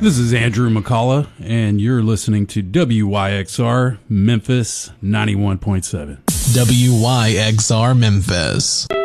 This is Andrew McCullough, and you're listening to WYXR Memphis 91.7. WYXR Memphis.